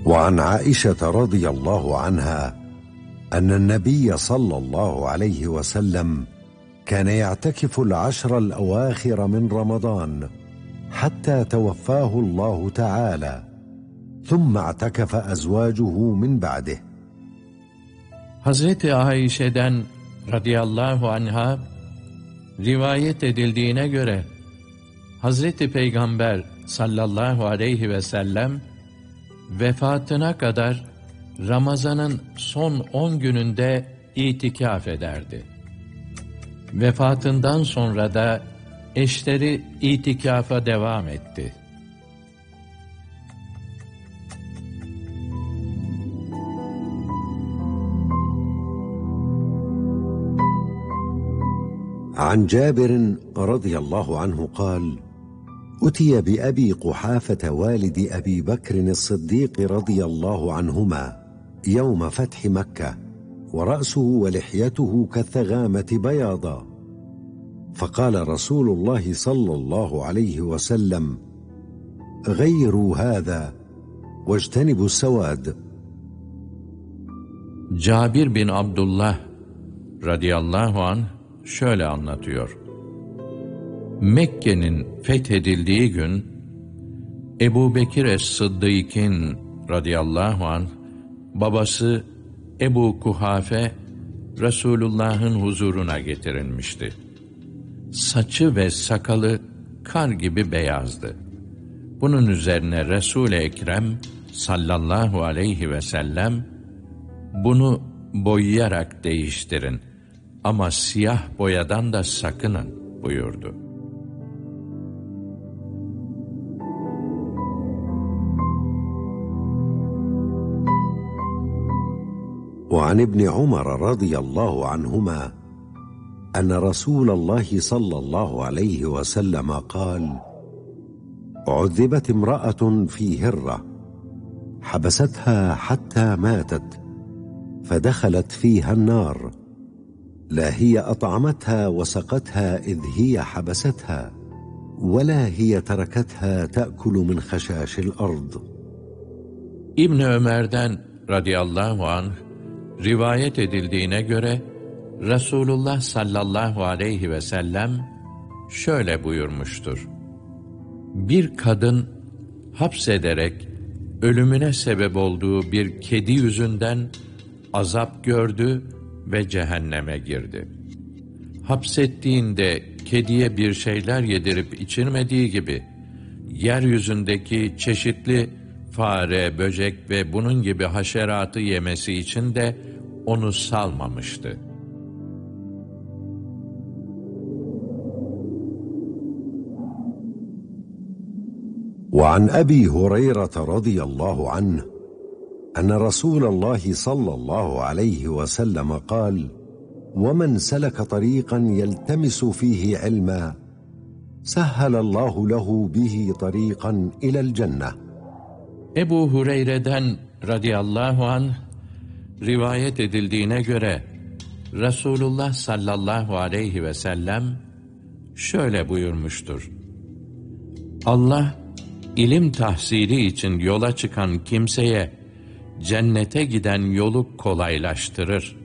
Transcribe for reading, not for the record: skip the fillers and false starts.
وعن عائشة رضي الله عنها أن النبي صلى الله عليه وسلم كان يعتكف العشر الأواخر من رمضان حتى توفاه الله تعالى، ثم اعتكف أزواجه من بعده. Hazreti Ayşe'den radıyallahu anha rivayet edildiğine göre Hazreti Peygamber sallallahu aleyhi ve sellem vefatına kadar Ramazan'ın son 10 gününde itikaf ederdi. Vefatından sonra da eşleri itikafa devam etti. عن جابر رضي الله عنه قال: أتي بأبي قحافة والد أبي بكر الصديق رضي الله عنهما يوم فتح مكة، ورأسه ولحيته كالثغامة بياضا، فقال رسول الله صلى الله عليه وسلم: غيروا هذا واجتنبوا السواد. Cabir bin Abdullah radıyallahu anh şöyle anlatıyor. Mekke'nin fethedildiği gün Ebu Bekir es-Sıddık'ın radıyallahu anh babası Ebu Kuhafe Resulullah'ın huzuruna getirilmişti. Saçı ve sakalı kar gibi beyazdı. Bunun üzerine Resul-i Ekrem sallallahu aleyhi ve sellem bunu boyayarak değiştirin ama siyah boyadan da sakının buyurdu. وعن ابن عمر رضي الله عنهما أن رسول الله صلى الله عليه وسلم قال: عذبت امرأة في هرة حبستها حتى ماتت، فدخلت فيها النار، لا هي أطعمتها وسقتها إذ هي حبستها، ولا هي تركتها تأكل من خشاش الأرض. İbn Ömer'den radıyallahu anh rivayet edildiğine göre Resulullah sallallahu aleyhi ve sellem şöyle buyurmuştur. Bir kadın hapsederek ölümüne sebep olduğu bir kedi yüzünden azap gördü ve cehenneme girdi. Hapsettiğinde kediye bir şeyler yedirip içirmediği gibi, yeryüzündeki çeşitli fare, böcek ve bunun gibi haşeratı yemesi için de onu salmamıştı. وعن أبي هريرة رضي الله عنه أن رسول الله صلى الله عليه وسلم قال: ومن سلك طريقا يلتمس فيه علما سهل الله له به طريقا إلى الجنة. Ebu Hureyre'den radıyallahu anh rivayet edildiğine göre Resulullah sallallahu aleyhi ve sellem şöyle buyurmuştur. Allah ilim tahsili için yola çıkan kimseye cennete giden yolu kolaylaştırır.